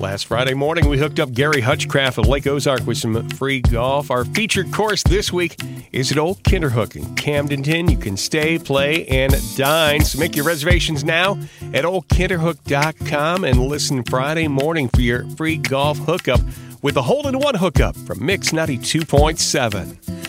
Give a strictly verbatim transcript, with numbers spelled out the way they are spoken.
Last Friday morning, we hooked up Gary Hutchcraft of Lake Ozark with some free golf. Our featured course this week is at Old Kinderhook in Camdenton. You can stay, play, and dine. So make your reservations now at old kinderhook dot com and listen Friday morning for your free golf hookup with a hole-in-one hookup from Mix ninety-two point seven.